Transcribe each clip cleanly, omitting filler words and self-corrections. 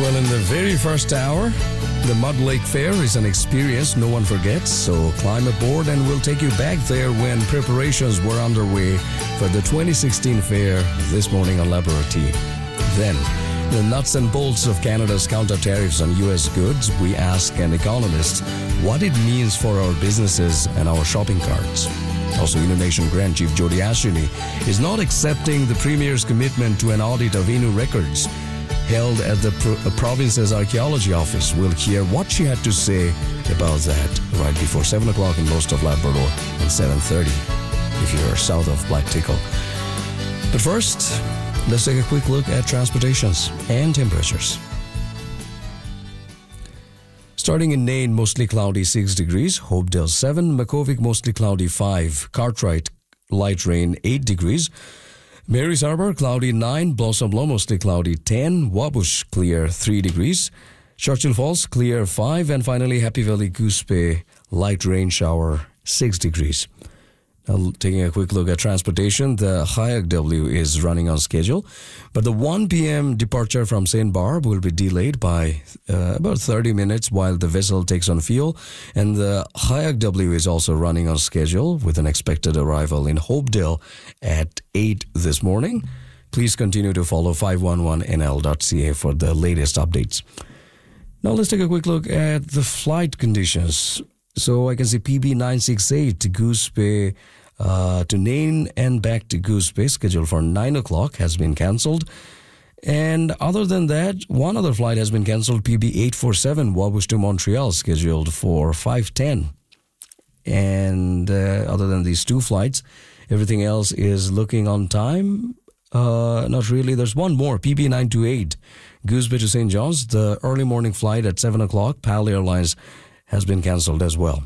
Well, in the very first hour, the Mud Lake Fair is an experience no one forgets, so climb aboard and we'll take you back there when preparations were underway for the 2016 fair this morning on Labrador Tea. Then, the nuts and bolts of Canada's counter tariffs on U.S. goods, we ask an economist what it means for our businesses and our shopping carts. Also, Innu Grand Chief Jody Asheny is not accepting the Premier's commitment to an audit of Innu records held at the province's archaeology office. We'll hear what she had to say about that right before 7 o'clock in most of Labrador and 7:30 if you're south of Black Tickle. But first, let's take a quick look at transportations and temperatures. Starting in Nain, mostly cloudy 6 degrees, Hopedale 7, Makkovik mostly cloudy 5, Cartwright light rain 8 degrees, Mary's Harbour cloudy 9, Blossom Law mostly cloudy 10, Wabush clear 3 degrees, Churchill Falls clear 5, and finally Happy Valley Goose Bay light rain shower 6 degrees. Now, taking a quick look at transportation, the Hayak W is running on schedule, but the 1 p.m. departure from St. Barb will be delayed by about 30 minutes while the vessel takes on fuel, and the Hayak W is also running on schedule with an expected arrival in Hopedale at 8 this morning. Please continue to follow 511nl.ca for the latest updates. Now let's take a quick look at the flight conditions. So I can see PB 968 to Goose Bay to Nain and back to Goose Bay, scheduled for 9 o'clock, has been cancelled. And other than that, one other flight has been cancelled, PB 847 Wabush to Montreal, scheduled for 5:10. And other than these two flights, everything else is looking on time. Not really. There's one more, PB 928 Goose Bay to St. John's, the early morning flight at 7 o'clock, PAL Airlines, has been cancelled as well.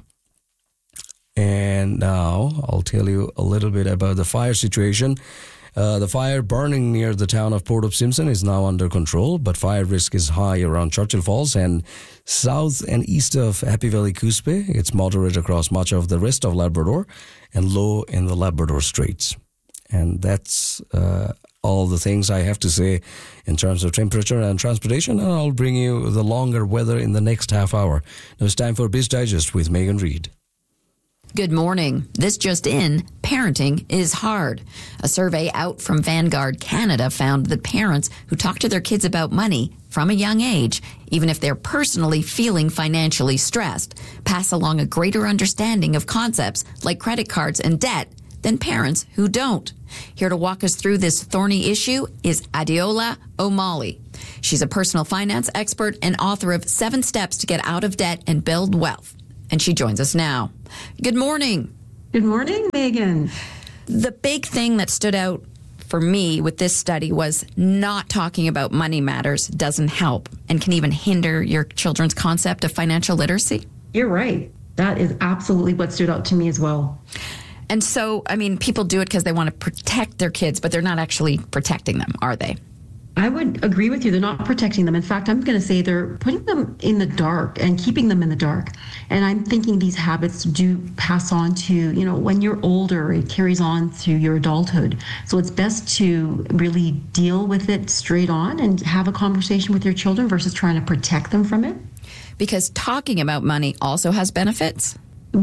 And now I'll tell you a little bit about the fire situation. The fire burning near the town of Port of Simpson is now under control, but fire risk is high around Churchill Falls and south and east of Happy Valley Goose Bay. It's moderate across much of the rest of Labrador and low in the Labrador Straits. And that's all the things I have to say in terms of temperature and transportation, and I'll bring you the longer weather in the next half hour. Now it's time for Biz Digest with Megan Reid. Good morning. This just in, parenting is hard. A survey out from Vanguard Canada found that parents who talk to their kids about money from a young age, even if they're personally feeling financially stressed, pass along a greater understanding of concepts like credit cards and debt than parents who don't. Here to walk us through this thorny issue is Adeola Omali. She's a personal finance expert and author of 7 Steps to Get Out of Debt and Build Wealth. And she joins us now. Good morning. Good morning, Megan. The big thing that stood out for me with this study was not talking about money matters doesn't help and can even hinder your children's concept of financial literacy. You're right. That is absolutely what stood out to me as well. And so, I mean, people do it because they want to protect their kids, but they're not actually protecting them, are they? I would agree with you. They're not protecting them. In fact, I'm going to say they're putting them in the dark and keeping them in the dark. And I'm thinking these habits do pass on to, when you're older, it carries on through your adulthood. So it's best to really deal with it straight on and have a conversation with your children versus trying to protect them from it. Because talking about money also has benefits.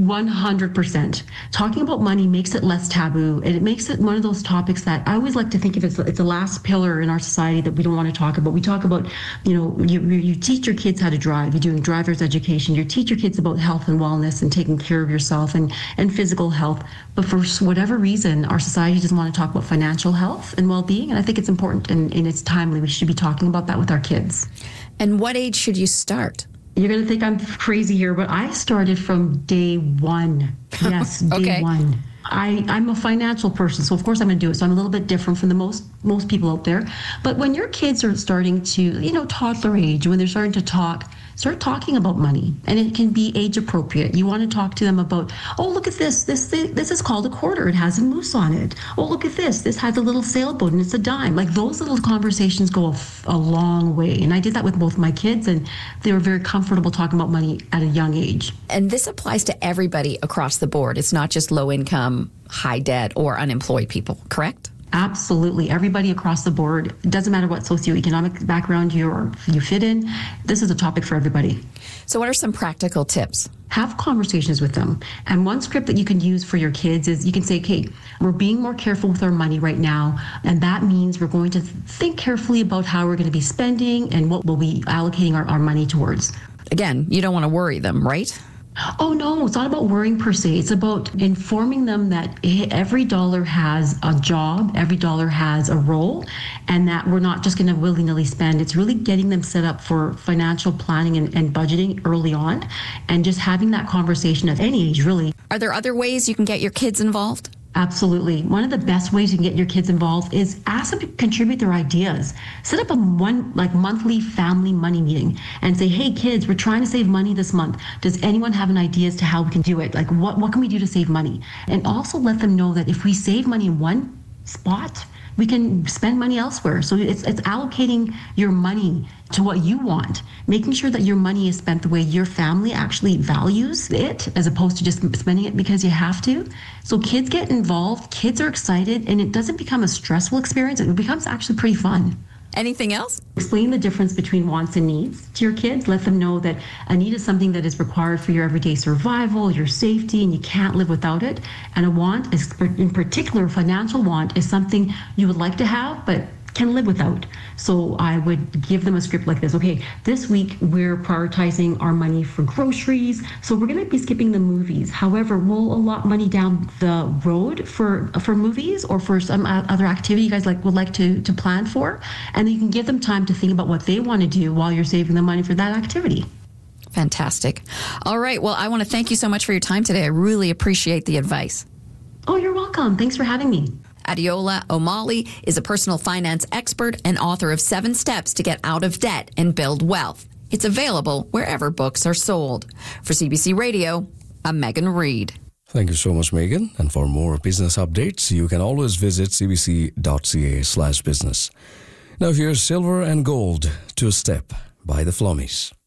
100%. Talking about money makes it less taboo, and it makes it one of those topics that I always like to think of as it's the last pillar in our society that we don't want to talk about. We talk about, you teach your kids how to drive. You're doing driver's education. You teach your kids about health and wellness and taking care of yourself and physical health. But for whatever reason, our society doesn't want to talk about financial health and well-being, and I think it's important and it's timely. We should be talking about that with our kids. And what age should you start? You're going to think I'm crazy here, but I started from day one. Yes, Okay. Day one. I'm a financial person, so of course I'm going to do it. So I'm a little bit different from the most people out there. But when your kids are starting to, toddler age, when they're starting to start talking about money, and it can be age appropriate. You want to talk to them about, oh, look at this. This is called a quarter. It has a moose on it. Oh, look at this. This has a little sailboat and it's a dime. Like those little conversations go a long way. And I did that with both my kids, and they were very comfortable talking about money at a young age. And this applies to everybody across the board. It's not just low income, high debt, or unemployed people, correct? Absolutely. Everybody across the board, it doesn't matter what socioeconomic background you fit in, this is a topic for everybody. So what are some practical tips? Have conversations with them. And one script that you can use for your kids is you can say, okay, we're being more careful with our money right now. And that means we're going to think carefully about how we're going to be spending and what we'll be allocating our money towards. Again, you don't want to worry them, right? Oh, no, it's not about worrying per se. It's about informing them that every dollar has a job, every dollar has a role, and that we're not just going to willy-nilly spend. It's really getting them set up for financial planning and budgeting early on, and just having that conversation at any age, really. Are there other ways you can get your kids involved? Absolutely. One of the best ways you can get your kids involved is ask them to contribute their ideas. Set up a monthly family money meeting and say, hey kids, we're trying to save money this month. Does anyone have an idea as to how we can do it? Like what can we do to save money? And also let them know that if we save money in one spot, we can spend money elsewhere. So it's allocating your money to what you want, making sure that your money is spent the way your family actually values it, as opposed to just spending it because you have to. So kids get involved, kids are excited, and it doesn't become a stressful experience. It becomes actually pretty fun. Anything else? Explain the difference between wants and needs to your kids. Let them know that a need is something that is required for your everyday survival, your safety, and you can't live without it. And a want, is, in particular, a financial want, is something you would like to have, but can live without. So I would give them a script like this. Okay, this week we're prioritizing our money for groceries, so we're going to be skipping the movies. However, we'll allot money down the road for movies or for some other activity you guys would like to plan for, and then you can give them time to think about what they want to do while you're saving the money for that activity. Fantastic. All right. Well, I want to thank you so much for your time today. I really appreciate the advice. Oh, you're welcome. Thanks for having me. Adeola Omali is a personal finance expert and author of 7 Steps to Get Out of Debt and Build Wealth. It's available wherever books are sold. For CBC Radio, I'm Megan Reid. Thank you so much, Megan. And for more business updates, you can always visit cbc.ca/business. Now here's Silver and Gold, 2 Step by the Flummies.